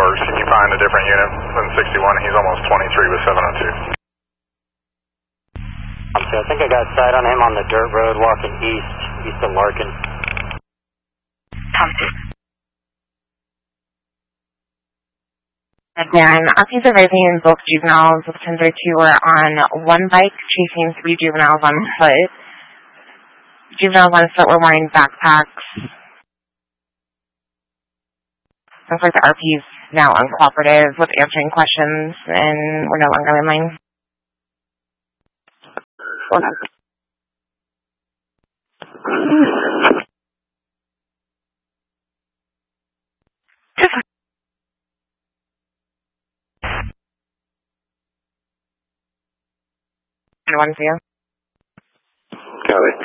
works. Can you find a different unit than 61? He's almost 23 with 702. Okay, I think I got sight on him on the dirt road walking east of Larkin. Again, officers advising both juveniles with 1032 were on one bike chasing 3 juveniles on foot. Juveniles on foot were wearing backpacks. Looks like the RP is now uncooperative with answering questions and we're no longer in line. One for you. Copy.